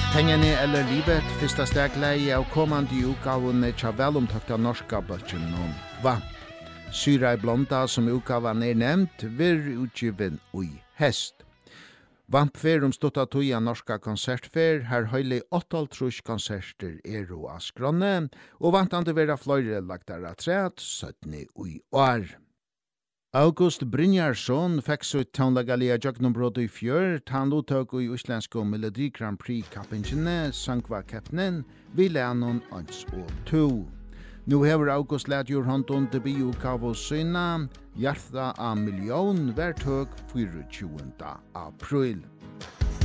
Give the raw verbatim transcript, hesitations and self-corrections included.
Pengene eller livet, fyrsta stegleie av kommande utgavene tja velomtakta norska bøtjen om Vamp. Syra i blonda som utgavan er nevnt, vir utgiven ui hest. Vamp fer om stutta tuja norska konsertfer, her høylig åttaltrus konserter er og askronne, og vantande vera fløyre lagdara træt, syttni ui år. August Brynjarsson fekk sitt tónlegalige jøgnumbrot i fjør, han uttøk i Islandsko Melodi Grand Prix kappingene, sangva keppnen, vi lænon ans og to. Nu hever August lært jord hånden til bioutgave syna, hjarta av million, hvert høg tjuende april.